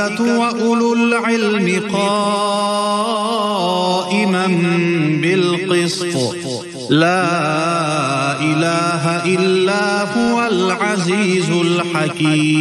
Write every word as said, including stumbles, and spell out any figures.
الملائكة وأولو العلم قائما بالقسط لا إله إلا هو العزيز الحكيم.